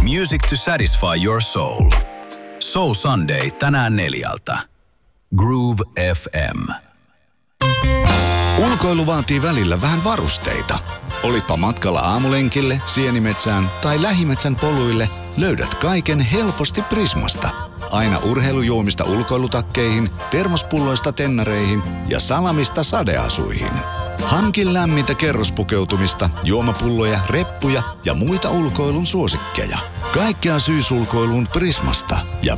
Music to satisfy your soul. Soul Sunday tänään 4. Groove FM. Ulkoilu vaatii välillä vähän varusteita. Olitpa matkalla aamulenkille, sienimetsään tai lähimetsän poluille, löydät kaiken helposti Prismasta. Aina urheilujuomista ulkoilutakkeihin, termospulloista tennareihin ja salamista sadeasuihin. Hankin lämmintä kerrospukeutumista, juomapulloja, reppuja ja muita ulkoilun suosikkeja. Kaikkea syysulkoiluun Prismasta ja